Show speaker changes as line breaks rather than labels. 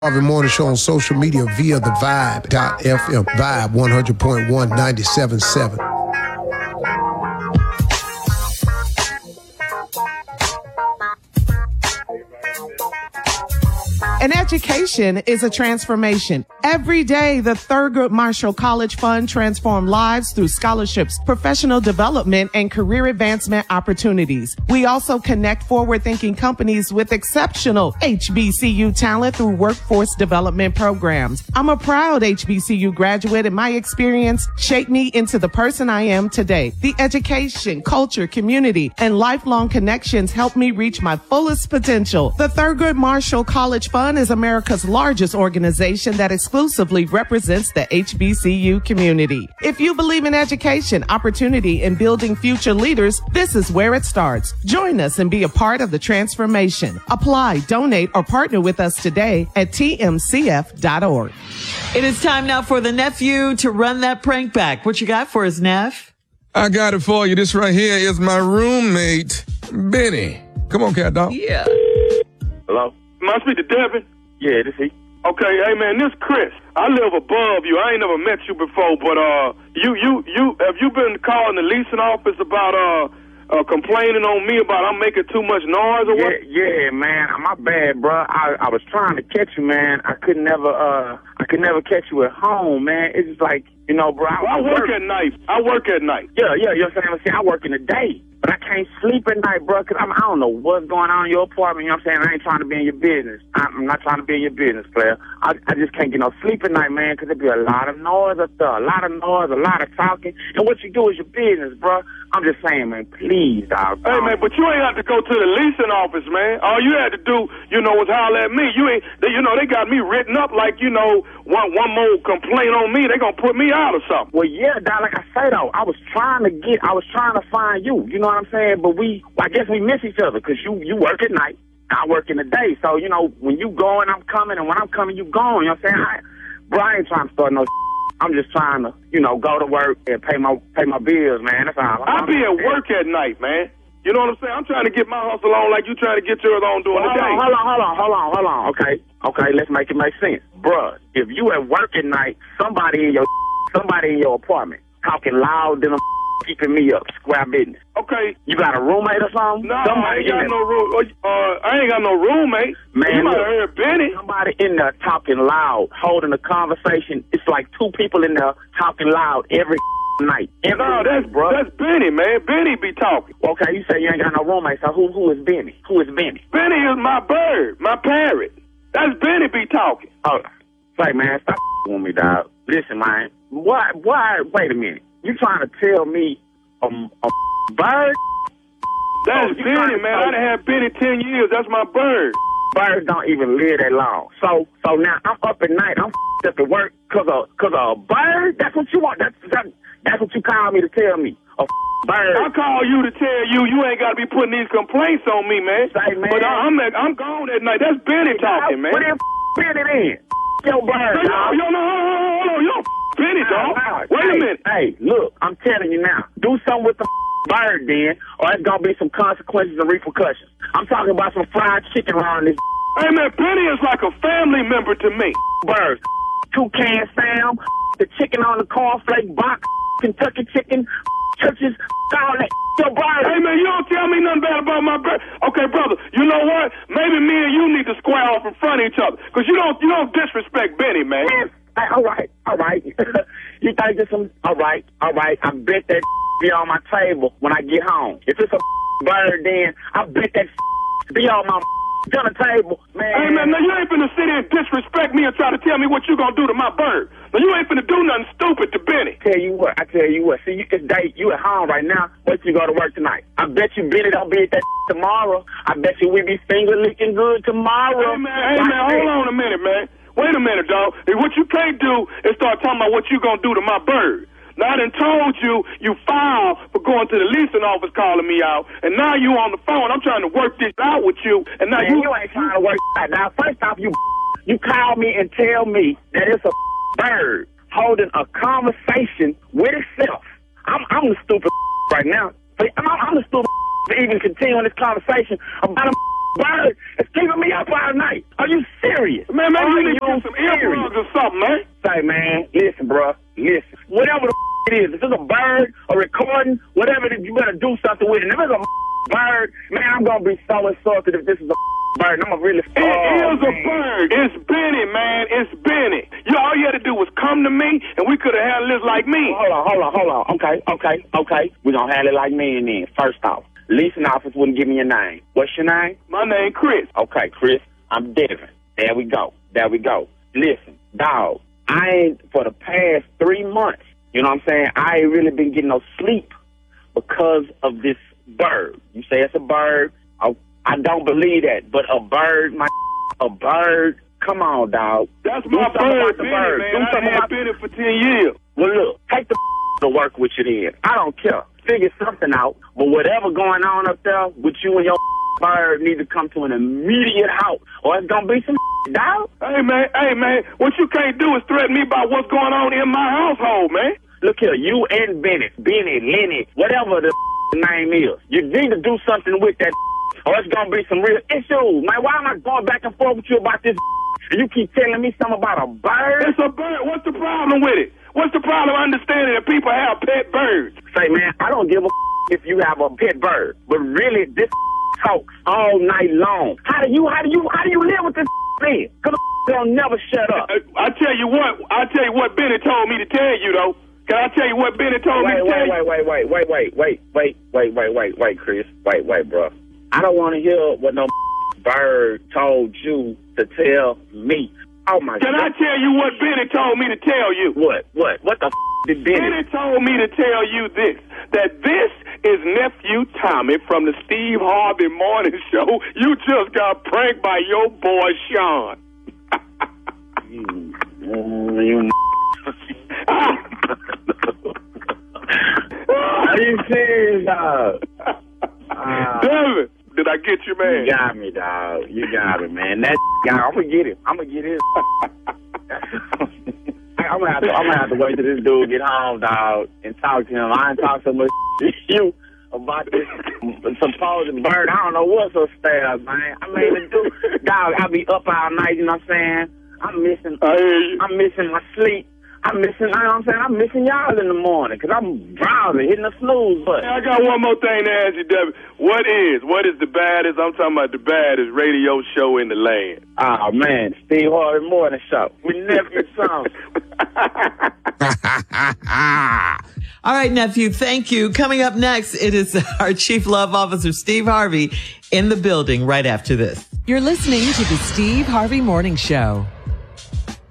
Harvey Morning Show on social media via the Vibe.fm. Vibe 100.1 97.7.
An education is a transformation. Every day, the Thurgood Marshall College Fund transforms lives through scholarships, professional development, and career advancement opportunities. We also connect forward-thinking companies with exceptional HBCU talent through workforce development programs. I'm a proud HBCU graduate, and my experience shaped me into the person I am today. The education, culture, community, and lifelong connections helped me reach my fullest potential. The Thurgood Marshall College Fund is America's largest organization that exclusively represents the HBCU community. If you believe in education, opportunity, and building future leaders, this is where it starts. Join us and be a part of the transformation. Apply, donate, or partner with us today at tmcf.org.
It is time now for the nephew to run that prank back. What you got for us, Neff?
I got it for you. This right here is my roommate, Benny. Come on, cat dog.
Yeah.
Hello? Must be the Devin? Yeah, this he. Okay, hey man, this Chris. I live above you. I ain't never met you before, but you have you been calling the leasing office about complaining on me about I'm making too much noise or what?
Yeah, man. My bad, bro. I was trying to catch you, man. I could never catch you at home, man. It's just like, you know, bro.
I work at night. I work at night.
Yeah, you know what I'm saying? I work in the day. But I can't sleep at night, bro, because I don't know what's going on in your apartment. You know what I'm saying? I ain't trying to be in your business. I'm not trying to be in your business, player. I just can't get no sleep at night, man, because there be a lot of noise up there. A lot of noise, a lot of talking. And what you do is your business, bro. I'm just saying, man, please, dog.
Hey, man, but you ain't have to go to the leasing office, man. All you had to do, you know, was holler at me. They got me written up like, you know, one more complaint on me, they gonna put me out or something.
Well, yeah, dog, like I say, though, I was trying to find you. You know what I'm saying? But I guess we miss each other because you work at night, I work in the day. So, you know, when you going, I'm coming, and when I'm coming, you going. You know what I'm saying? I ain't trying to start no I'm just trying to, you know, go to work and pay my bills, man. That's all.
I be at work at night, man. You know what I'm saying? I'm trying to get my hustle on like you trying to get yours on during the day.
Hold on. Okay, let's make it make sense. Bruh, if you at work at night, somebody in your apartment talking loud than keeping me up, square business.
Okay.
You got a roommate or something?
No, I ain't got no roommate. Man, you might have heard Benny.
Somebody in there talking loud, holding a conversation. It's like two people in there talking loud every night.
That's Benny, man. Benny be talking.
Okay, you say you ain't got no roommate, so who is Benny? Who is Benny?
Benny is my bird, my parrot. That's Benny be talking.
Oh, say, man, stop with me, dog. Listen, man. Why? Wait a minute. You trying to tell me a bird?
That's Benny, man. I done had Benny 10 years. That's my bird.
Birds don't even live that long. So now I'm up at night. I'm up at work because of a bird? That's what you want? That's what you call me to tell me? A bird?
I call you to tell you ain't got to be putting these complaints on me, man.
Say, man.
But I'm gone at night. That's Benny talking, man.
What the Benny then? Your bird, dog.
Hold on. Benny, dog. Wait a minute.
Hey, look, I'm telling you now. Do something with the bird then, or it's going to be some consequences and repercussions. I'm talking about some fried chicken around this.
Hey, man, Benny is like a family member to me.
Birds. Toucan Sam, the chicken on the cornflake box, Kentucky chicken, churches, all that. Your bird.
Hey, man, you don't tell me nothing bad about my bird. Okay, brother, you know what? Maybe me and you need to square off in front of each other, because you don't disrespect Benny, man.
Hey, all right. You think it's some... All right. I bet that be on my table when I get home. If it's a bird, then I bet that be on my dinner table, man.
Hey, man, now you ain't finna sit here and disrespect me and try to tell me what you gonna do to my bird. Now, you ain't finna do nothing stupid to Benny.
I tell you what. See, you at home right now. Wait till you go to work tonight. I bet you Benny don't be at that tomorrow. I bet you we be finger licking good tomorrow.
Hey, man, hold on a minute, man. Wait a minute, dog. What you can't do is start talking about what you gonna do to my bird. Now, I done told you filed for going to the leasing office calling me out, and now you on the phone. I'm trying to work this out with you, and now
man, you ain't trying to work it out. Now, first off, you call me and tell me that it's a bird holding a conversation with itself. I'm the stupid right now. I'm the stupid for even continuing this conversation about a bird is keeping me up all night. Are you serious?
Man, maybe you need to
Are
get some earplugs or something, man.
Say, man, listen, bro. Listen. Whatever the it is, if it's a bird, a recording, whatever it is, you better do something with it. And if it's a bird, man, I'm going to be so insulted if this is a bird. I'm going to really...
It is a bird. It's Benny, man. It's Benny. All you had to do was come to me, and we could have handled this like me.
Hold on. Okay. We're going to handle it like me and then. First off, leasing office wouldn't give me your name. What's your name?
My name Chris.
Okay, Chris. I'm Devin. There we go. Listen, dog, I ain't, for the past 3 months, you know what I'm saying, I ain't really been getting no sleep because of this bird. You say it's a bird. I don't believe that. But a bird, a bird, come on, dog.
That's my bird, Benny, man. I had Benny for 10 years.
Well, look, take the to work with you then. I don't care. Figure something out. But whatever going on up there with you and your bird need to come to an immediate halt, or it's going to be some dog.
Hey, man, what you can't do is threaten me about what's going on in my household, man.
Look here, you and Benny, Lenny, whatever the name is, you need to do something with that, or it's going to be some real issues. Man, why am I going back and forth with you about this, and you keep telling me something about a bird?
It's a bird. What's the problem with it? What's the problem understanding that people have pet birds?
Say, man, I don't give a if you have a pet bird, but really, this talks all night long. How do you live with this man? Because they'll never shut up.
I tell you what Benny told me to tell you, though. Can I tell you what Benny told me to tell you?
Wait, Chris. Wait, bro. I don't want to hear what no bird told you to tell me. Oh, my God.
Can I tell you what Benny told me to tell you?
What? What the did Benny?
Benny told me to tell you this, that this is Nephew Tommy from the Steve Harvey Morning Show. You just got pranked by your boy, Sean.
Are you serious, dog?
Devin, did I get you, man?
You got me, dog. You got it, man. That guy, I'm gonna get him. I'm gonna have to wait till this dude get home, dog, and talk to him. I ain't talk so much to you about this supposed bird. I don't know what's upstairs, man. I mean, the dude, dog, I be up all night. You know what I'm saying? I'm missing my sleep. I'm missing y'all in the morning because I'm drowsy, hitting the snooze button.
I got one more thing to ask you, Devin. What is the baddest, I'm talking about the baddest radio show in the land?
Oh, man, Steve Harvey Morning Show. We Nephew Song.
All right, Nephew, thank you. Coming up next, it is our Chief Love Officer, Steve Harvey, in the building right after this.
You're listening to the Steve Harvey Morning Show.